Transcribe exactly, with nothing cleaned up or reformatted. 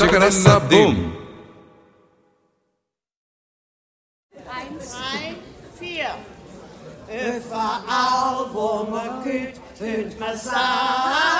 Tchakarassa, boom. Eins, zwei, vier. Überall, wo man geht, hört man sagen.